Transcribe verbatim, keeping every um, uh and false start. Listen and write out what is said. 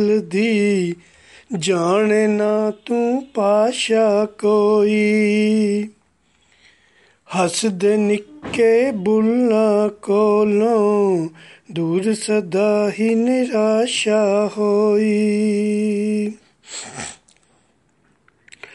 ਦੀ ਜਾਣੇ ਨਾ ਤੂੰ ਪਾਸ਼ਾ ਕੋਈ। ਹੱਸਦੇ ਨਿੱਕੇ ਬੁੱਲਾਂ ਕੋਲੋਂ ਦੂਰ ਸਦਾ ਹੀ ਨਿਰਾਸ਼ਾ ਹੋਈ।